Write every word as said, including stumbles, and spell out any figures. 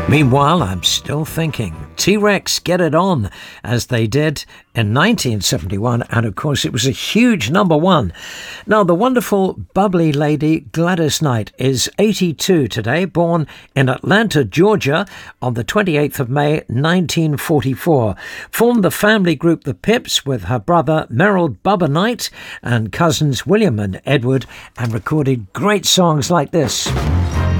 Meanwhile, I'm still thinking. T-Rex, Get It On, as they did in nineteen seventy-one, and of course it was a huge number one. Now, the wonderful, bubbly lady Gladys Knight is eighty-two today, born in Atlanta, Georgia, on the twenty-eighth of May, nineteen forty-four. Formed the family group The Pips with her brother Merrill Bubba Knight and cousins William and Edward, and recorded great songs like this.